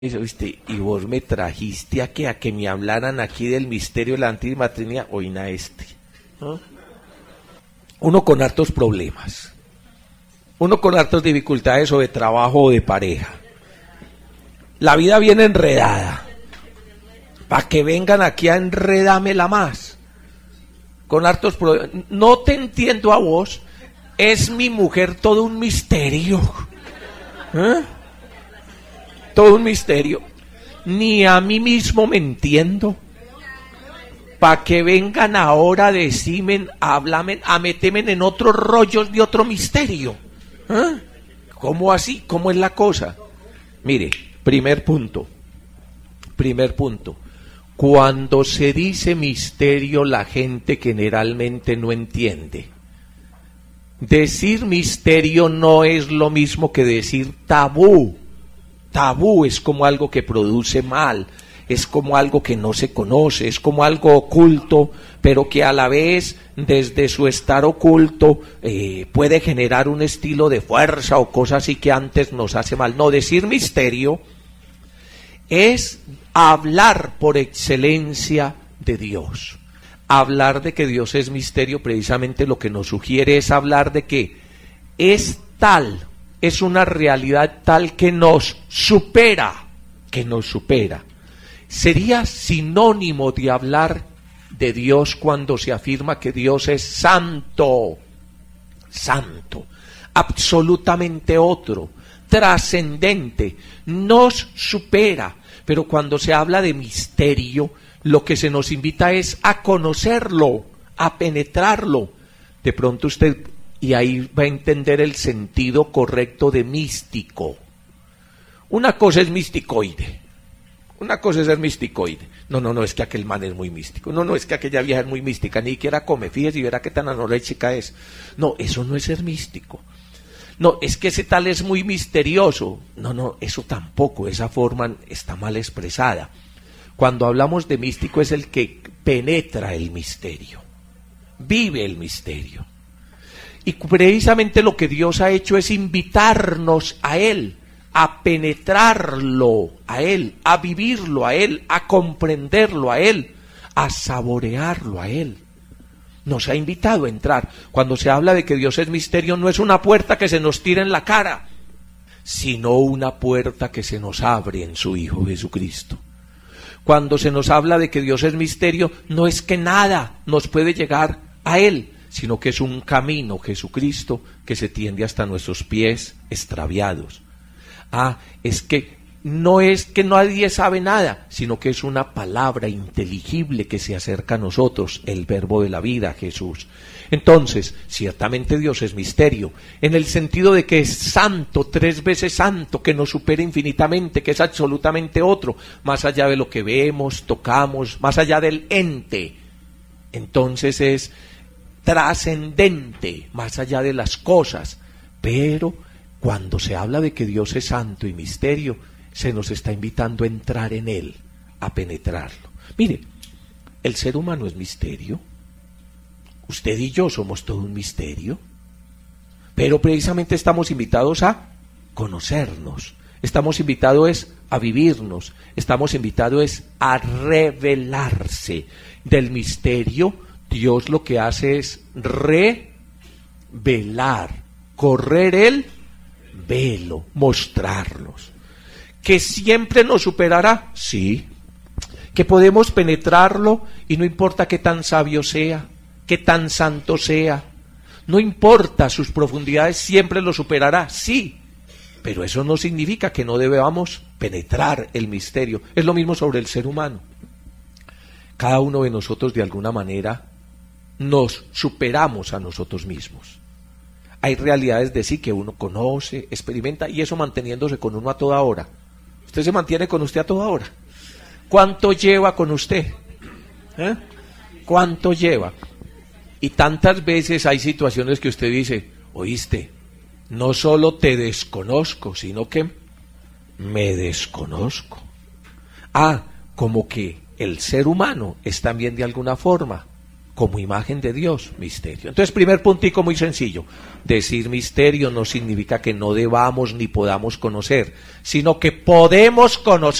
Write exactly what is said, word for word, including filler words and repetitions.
Dice, ¿viste? Y vos me trajiste a que, a que me hablaran aquí del misterio de la Santísima Trinidad. Oína este. ¿No? Uno con hartos problemas. Uno con hartas dificultades o de trabajo o de pareja. La vida viene enredada. Para que vengan aquí a enredármela más. Con hartos problemas. No te entiendo a vos. Es mi mujer todo un misterio. ¿Eh? Todo un misterio. Ni a mí mismo me entiendo. Pa' que vengan ahora a decirme, a hablarme, a meterme en otros rollos de otro misterio. ¿Ah? ¿Cómo así? ¿Cómo es la cosa? Mire, primer punto. Primer punto. Cuando se dice misterio, la gente generalmente no entiende. Decir misterio no es lo mismo que decir tabú. Tabú es como algo que produce mal, es como algo que no se conoce, es como algo oculto, pero que a la vez, desde su estar oculto, eh, puede generar un estilo de fuerza o cosas así que antes nos hace mal. No, decir misterio es hablar por excelencia de Dios. Hablar de que Dios es misterio, precisamente lo que nos sugiere es hablar de que es tal, es una realidad tal que nos supera, que nos supera. Sería sinónimo de hablar de Dios cuando se afirma que Dios es santo, santo, absolutamente otro, trascendente, nos supera. Pero cuando se habla de misterio, lo que se nos invita es a conocerlo, a penetrarlo. De pronto usted... Y ahí va a entender el sentido correcto de místico. Una cosa es misticoide. Una cosa es ser misticoide. No, no, no, es que aquel man es muy místico. No, no, es que aquella vieja es muy mística. Ni siquiera come. Fíjese y verá qué tan anoréxica es. No, eso no es ser místico. No, es que ese tal es muy misterioso. No, no, eso tampoco. Esa forma está mal expresada. Cuando hablamos de místico es el que penetra el misterio. Vive el misterio. Y precisamente lo que Dios ha hecho es invitarnos a Él, a penetrarlo a Él, a vivirlo a Él, a comprenderlo a Él, a saborearlo a Él. Nos ha invitado a entrar. Cuando se habla de que Dios es misterio, no es una puerta que se nos tira en la cara, sino una puerta que se nos abre en su Hijo Jesucristo. Cuando se nos habla de que Dios es misterio, no es que nada nos puede llegar a Él, sino que es un camino, Jesucristo, que se tiende hasta nuestros pies extraviados. Ah, es que no es que nadie sabe nada, sino que es una palabra inteligible que se acerca a nosotros, el verbo de la vida, Jesús. Entonces, ciertamente Dios es misterio, en el sentido de que es santo, tres veces santo, que nos supera infinitamente, que es absolutamente otro, más allá de lo que vemos, tocamos, más allá del ente. Entonces es trascendente, más allá de las cosas. Pero cuando se habla de que Dios es santo y misterio, se nos está invitando a entrar en Él, a penetrarlo. Mire, el ser humano es misterio. Usted y yo somos todo un misterio. Pero precisamente estamos invitados a conocernos. Estamos invitados es a vivirnos. Estamos invitados es a revelarse del misterio. Dios lo que hace es revelar, correr el velo, mostrarnos. ¿Que siempre nos superará? Sí. ¿Que podemos penetrarlo y no importa qué tan sabio sea, qué tan santo sea? No importa sus profundidades, siempre lo superará, sí. Pero eso no significa que no debamos penetrar el misterio. Es lo mismo sobre el ser humano. Cada uno de nosotros de alguna manera nos superamos a nosotros mismos. Hay realidades de sí que uno conoce, experimenta, y eso manteniéndose con uno a toda hora. Usted se mantiene con usted a toda hora. ¿Cuánto lleva con usted? ¿Eh? ¿Cuánto lleva? Y tantas veces hay situaciones que usted dice, oíste, no solo te desconozco, sino que me desconozco. Ah, como que el ser humano es también de alguna forma como imagen de Dios, misterio. Entonces, primer puntico muy sencillo. Decir misterio no significa que no debamos ni podamos conocer, sino que podemos conocer